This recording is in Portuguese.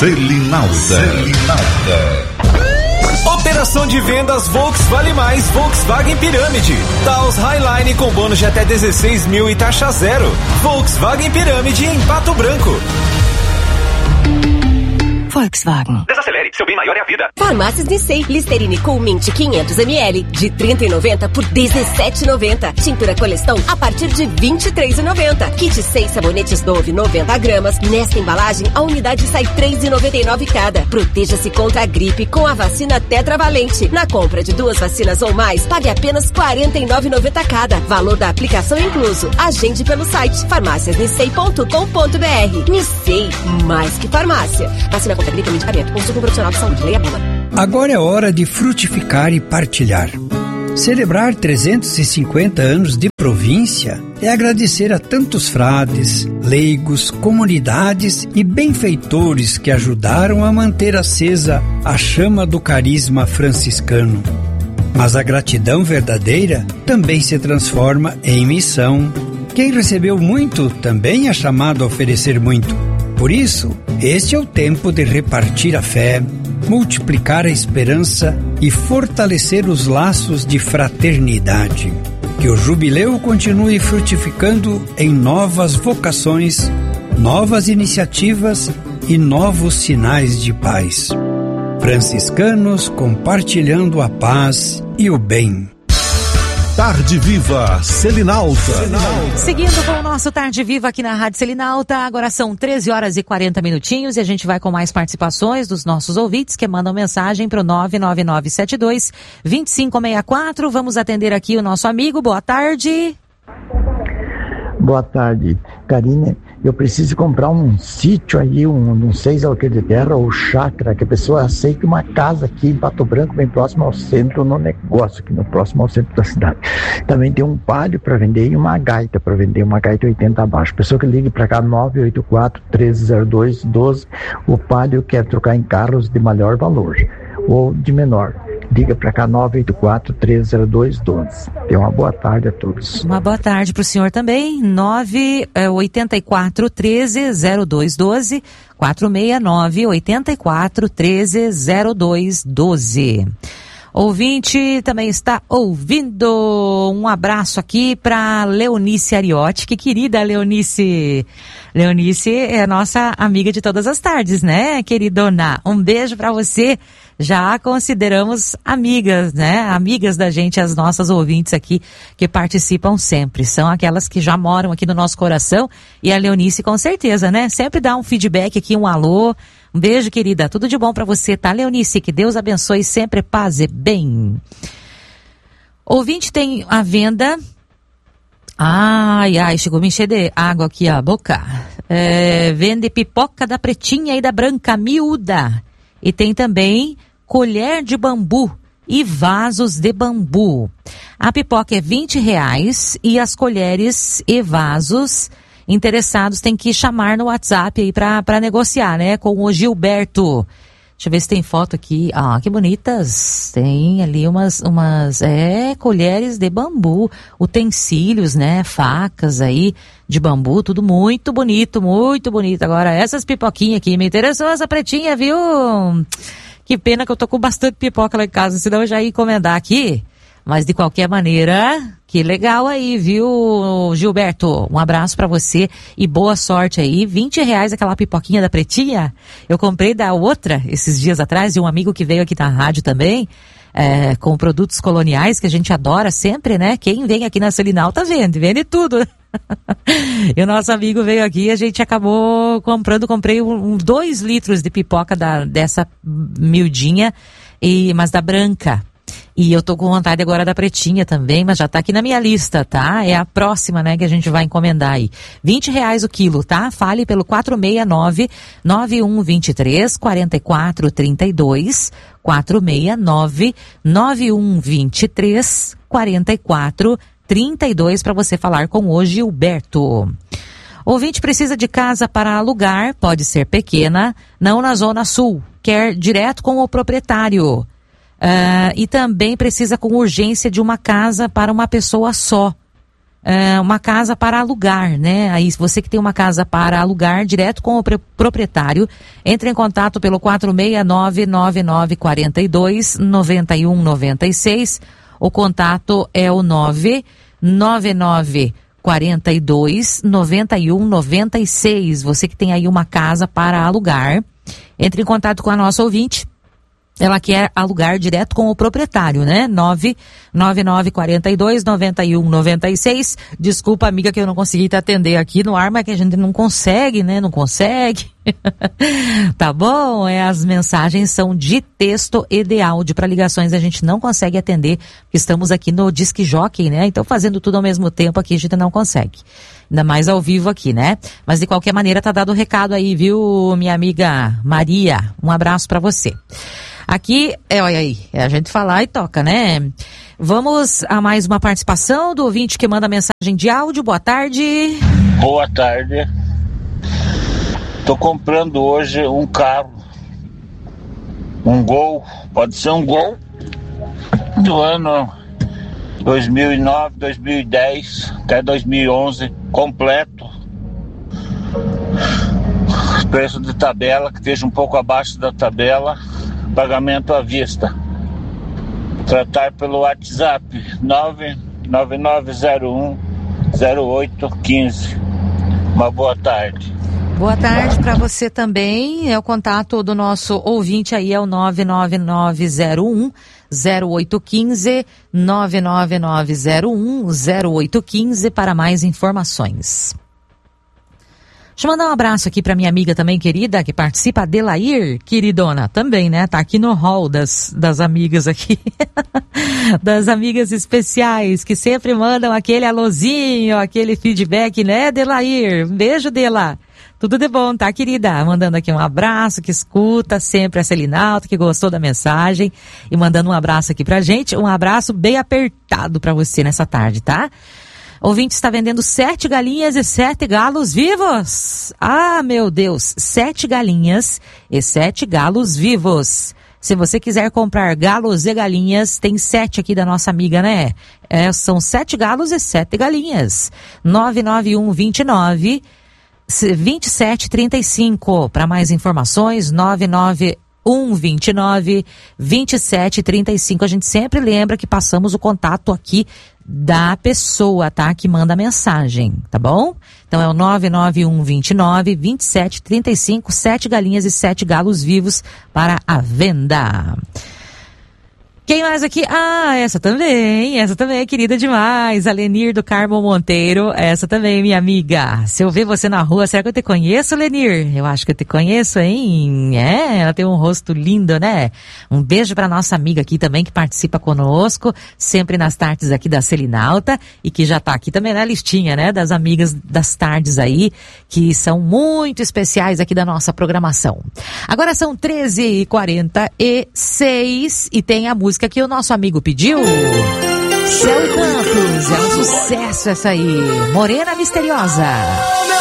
Selinalta. Operação de vendas Volks Vale Mais Volkswagen Pirâmide. Taos Highline com bônus de até 16 mil e taxa zero. Volkswagen Pirâmide em Pato Branco. Volkswagen. Desacelere, seu bem maior é a vida. Farmácias Nissei, Listerine com Mint 500 ml de R$ 30,90 por R$ 17,90. Tintura Colestão a partir de R$ 23,90. Kit 6 sabonetes Dove 90 gramas. Nesta embalagem, a unidade sai R$ 3,99 cada. Proteja-se contra a gripe com a vacina Tetravalente. Na compra de 2 vacinas ou mais, pague apenas R$ 49,90 cada. Valor da aplicação incluso. Agende pelo site farmáciasnissei.com.br. Nissei, mais que farmácia. Vacina contra gripe e medicamento. Consulte um profissional de saúde. Leia a bula. Agora é hora de frutificar e partilhar. Celebrar 350 anos de província é agradecer a tantos frades, leigos, comunidades e benfeitores que ajudaram a manter acesa a chama do carisma franciscano. Mas a gratidão verdadeira também se transforma em missão. Quem recebeu muito também é chamado a oferecer muito. Por isso, este é o tempo de repartir a fé, multiplicar a esperança e fortalecer os laços de fraternidade. Que o jubileu continue frutificando em novas vocações, novas iniciativas e novos sinais de paz. Franciscanos compartilhando a paz e o bem. Tarde Viva Selinalta. Seguindo com o nosso Tarde Viva aqui na Rádio Selinalta, agora são 13 horas e 40 minutinhos e a gente vai com mais participações dos nossos ouvintes que mandam mensagem para o 99972-2564. Vamos atender aqui o nosso amigo. Boa tarde. Boa tarde, Karine. Eu preciso comprar um sítio aí, não sei se é o que de terra ou chácara, que a pessoa aceite uma casa aqui em Pato Branco, bem próximo ao centro, no negócio, aqui no próximo ao centro da cidade. Também tem um palio para vender e uma gaita para vender, uma gaita 80 abaixo. Pessoa que ligue para cá, 984-1302-12, o palio quer trocar em carros de maior valor ou de menor. Liga para cá, 984-1302-12. Tenha uma boa tarde a todos. Uma boa tarde para o senhor também. 984-1302-12, 469-84-1302-12. Ouvinte também está ouvindo. Um abraço aqui para Leonice Ariotti. Que querida Leonice. Leonice é a nossa amiga de todas as tardes, né, queridona? Um beijo para você. Já consideramos amigas, né? Amigas da gente, as nossas ouvintes aqui que participam sempre. São aquelas que já moram aqui no nosso coração. E a Leonice, com certeza, né? Sempre dá um feedback aqui, um alô. Um beijo, querida. Tudo de bom pra você, tá, Leonice? Que Deus abençoe sempre, paz e bem. Ouvinte tem a venda... Ai, chegou a me encher de água aqui a boca. Vende pipoca da pretinha e da branca miúda. E tem também colher de bambu e vasos de bambu. A pipoca é R$20 e as colheres e vasos interessados têm que chamar no WhatsApp aí para negociar, né? Com o Gilberto. Deixa eu ver se tem foto aqui. Ah, que bonitas. Tem ali umas colheres de bambu, utensílios, né? Facas aí de bambu, tudo muito bonito, muito bonito. Agora, essas pipoquinhas aqui, me interessou essa pretinha, viu? Que pena que eu tô com bastante pipoca lá em casa, senão eu já ia encomendar aqui. Mas de qualquer maneira, que legal aí, viu, Gilberto? Um abraço pra você e boa sorte aí. R$20 aquela pipoquinha da pretinha. Eu comprei da outra esses dias atrás, de um amigo que veio aqui na rádio também, com produtos coloniais que a gente adora sempre, né? Quem vem aqui na Selinalta vende tudo. E o nosso amigo veio aqui e a gente acabou comprei 2 litros de pipoca dessa miudinha, mas da branca. E eu tô com vontade agora da pretinha também, mas já tá aqui na minha lista, tá? É a próxima, né, que a gente vai encomendar aí. R$20 o quilo, tá? Fale pelo 469-9123-4432, 469-9123-4432 para você falar com o Gilberto. Ouvinte precisa de casa para alugar, pode ser pequena, não na Zona Sul, quer direto com o proprietário. E também precisa com urgência de uma casa para uma pessoa só. uma casa para alugar, né? Aí, se você que tem uma casa para alugar, direto com o proprietário, entre em contato pelo 469-9942-9196. O contato é o 99942-9196. Você que tem aí uma casa para alugar, entre em contato com a nossa ouvinte. Ela quer alugar direto com o proprietário, né? 99942-9196. Desculpa, amiga, que eu não consegui te atender aqui no ar, mas que a gente não consegue, né? Não consegue. Tá bom? As mensagens são de texto e de áudio. Para ligações a gente não consegue atender, porque estamos aqui no Disque Jockey, né? Então, fazendo tudo ao mesmo tempo aqui, a gente não consegue. Ainda mais ao vivo aqui, né? Mas de qualquer maneira, tá dado o recado aí, viu, minha amiga Maria? Um abraço para você. Aqui, olha aí, é a gente falar e toca, né? Vamos a mais uma participação do ouvinte que manda mensagem de áudio. Boa tarde. Boa tarde. Tô comprando hoje um carro. Um Gol, pode ser um Gol do ano 2009, 2010 até 2011, completo. Preço de tabela, que esteja um pouco abaixo da tabela. Pagamento à vista. Tratar pelo WhatsApp 99901-0815. Uma boa tarde. Boa tarde para você também. É o contato do nosso ouvinte aí, é o 99901-0815, 99901-0815 para mais informações. Deixa eu mandar um abraço aqui pra minha amiga também querida, que participa, Adelair, queridona, também, né? Tá aqui no hall das amigas aqui, das amigas especiais, que sempre mandam aquele alôzinho, aquele feedback, né, Adelair? Um beijo, Dela. Tudo de bom, tá, querida? Mandando aqui um abraço, que escuta sempre a Selinalta, que gostou da mensagem, e mandando um abraço aqui pra gente, um abraço bem apertado pra você nessa tarde, tá? Ouvinte está vendendo 7 galinhas e 7 galos vivos. Ah, meu Deus, 7 galinhas e 7 galos vivos. Se você quiser comprar galos e galinhas, tem 7 aqui da nossa amiga, né? São 7 galos e 7 galinhas. 99129-2735. Para mais informações, 99129-2735. A gente sempre lembra que passamos o contato aqui da pessoa, tá? Que manda a mensagem, tá bom? Então é o 99129-2735, 7 galinhas e 7 galos vivos para a venda. Quem mais aqui? Ah, essa também é querida demais, a Lenir do Carmo Monteiro, essa também, minha amiga. Se eu ver você na rua, será que eu te conheço, Lenir? Eu acho que eu te conheço, hein? Ela tem um rosto lindo, né? Um beijo pra nossa amiga aqui também, que participa conosco, sempre nas tardes aqui da Selinalta, e que já tá aqui também na listinha, né? Das amigas das tardes aí, que são muito especiais aqui da nossa programação. Agora são 13h46 e tem a música que o nosso amigo pediu. Céu e Campos, é um sucesso essa aí. Morena Misteriosa.